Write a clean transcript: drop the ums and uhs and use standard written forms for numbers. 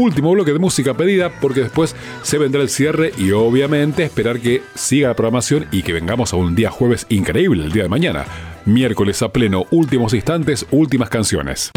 último bloque de música pedida, porque después se vendrá el cierre y obviamente esperar que siga la programación y que vengamos a un día jueves increíble el día de mañana. Miércoles a pleno, últimos instantes, últimas canciones.